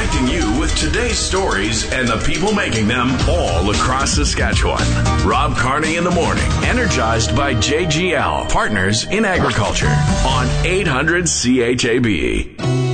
connecting you with today's stories and the people making them all across Saskatchewan. Rob Carney in the morning, energized by JGL, Partners in Agriculture, on 800 CHAB.